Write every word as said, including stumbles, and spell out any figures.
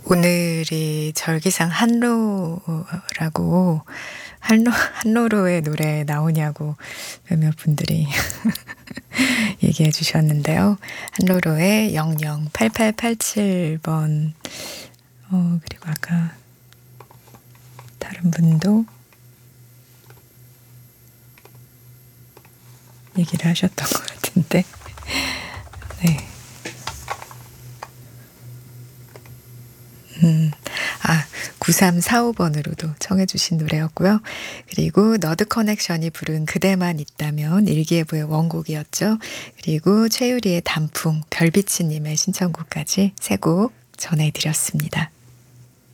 오늘이 절기상 한로라고 한로 한로로의 노래 나오냐고 몇몇 분들이 얘기해 주셨는데요. 한로로의 영영팔팔팔칠 번 어 그리고 아까 다른 분도 얘기를 하셨던 것 같은데 네. 음. 아 구삼사오 번으로도 청해 주신 노래였고요. 그리고 너드 커넥션이 부른 그대만 있다면 일기예보의 원곡이었죠. 그리고 최유리의 단풍, 별비치 님의 신청곡까지 세 곡 전해 드렸습니다.